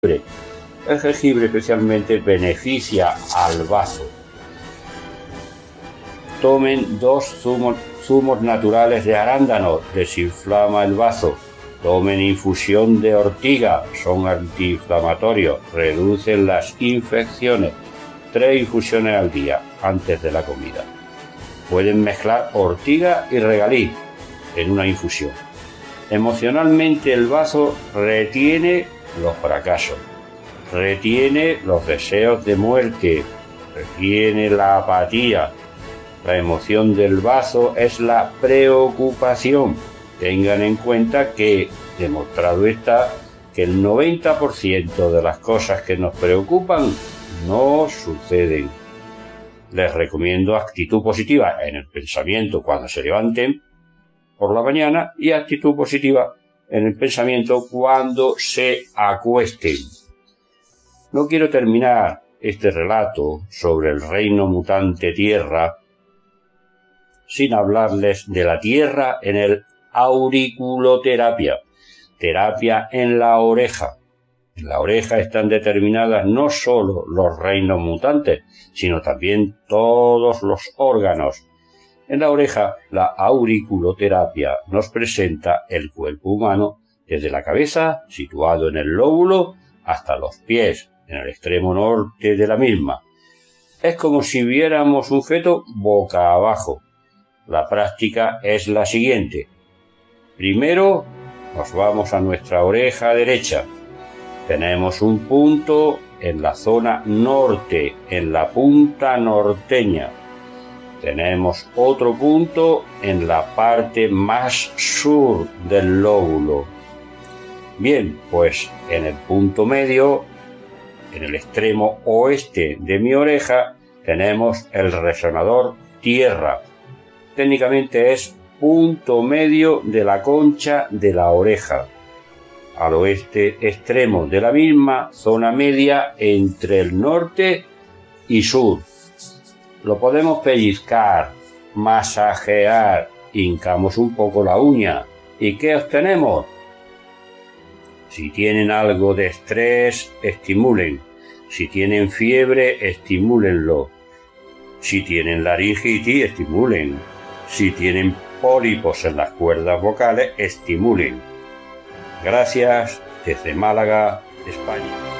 El jengibre especialmente beneficia al bazo. Tomen 2 zumos naturales de arándano, desinflama el bazo. Tomen infusión de ortiga, son antiinflamatorios, reducen las infecciones. 3 infusiones al día antes de la comida. Pueden mezclar ortiga y regaliz en una infusión. Emocionalmente el bazo retiene los fracasos, retiene los deseos de muerte, retiene la apatía. La emoción del bazo es la preocupación. Tengan en cuenta que demostrado está que el 90% de las cosas que nos preocupan no suceden. Les recomiendo actitud positiva en el pensamiento cuando se levanten por la mañana y actitud positiva en el pensamiento cuando se acuesten. No quiero terminar este relato sobre el reino mutante Tierra sin hablarles de la Tierra en el auriculoterapia, terapia en la oreja. En la oreja están determinadas no solo los reinos mutantes, sino también todos los órganos. En la oreja, la auriculoterapia nos presenta el cuerpo humano desde la cabeza, situado en el lóbulo, hasta los pies, en el extremo norte de la misma. Es como si viéramos un feto boca abajo. La práctica es la siguiente. Primero, nos vamos a nuestra oreja derecha. Tenemos un punto en la zona norte, en la punta norteña. Tenemos otro punto en la parte más sur del lóbulo. Bien, pues en el punto medio, en el extremo oeste de mi oreja, tenemos el resonador tierra. Técnicamente es punto medio de la concha de la oreja, al oeste extremo de la misma, zona media entre el norte y sur. Lo podemos pellizcar, masajear, hincamos un poco la uña. ¿Y qué obtenemos? Si tienen algo de estrés, estimulen. Si tienen fiebre, estimúlenlo. Si tienen laringitis, estimulen. Si tienen pólipos en las cuerdas vocales, estimulen. Gracias desde Málaga, España.